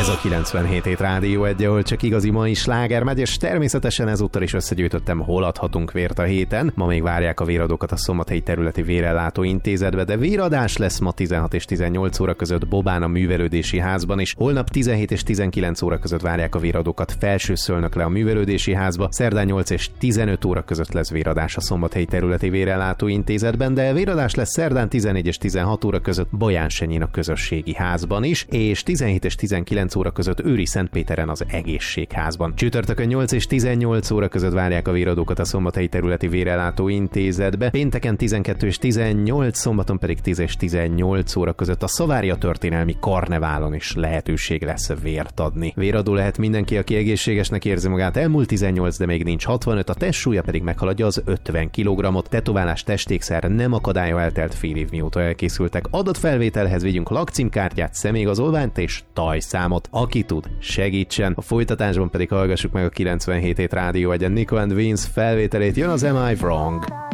Ez a 97 hét Rádió 1, ahol csak igazi mai sláger megy, és természetesen ezúttal is összegyűjtöttem, hol adhatunk vért a héten. Ma még várják a véradókat a Szombathelyi Területi Vérellátó Intézetbe, de véradás lesz ma 16 és 18 óra között Bobán a Művelődési Házban is. Holnap 17 és 19 óra között várják a véradókat Felsőszölnökle a Művelődési Házba. Szerdán 8 és 15 óra között lesz véradás a Szombathelyi Területi Vérellátó Intézetben, de véradás lesz szerdán 14 és 16 óra között Bojánsenyén a Közösségi Házban is, és 17 és 19 óra között Őri-Szentpéteren az Egészségházban. Csütörtökön 8 és 18 óra között várják a véradókat a Szombathelyi Területi Vérellátó Intézetbe, pénteken 12 és 18, szombaton pedig 10 és 18 óra között a Szavária Történelmi Karneválon is lehetőség lesz vért adni. Véradó lehet mindenki, aki egészségesnek érzi magát, elmúlt 18, de még nincs 65, a testsúlya pedig meghaladja az 50 kg-ot. Tetoválás, testékszer nem akadálya, eltelt fél év mióta elkészültek. Adatfelvételhez vigyünk lakcímkártyát, személyigazolványt és tajszámot. Aki tud, segítsen. A folytatásban pedig hallgassuk meg a 97 hét Rádió 1 Nico and Vince felvételét. Jön az Am I Wrong?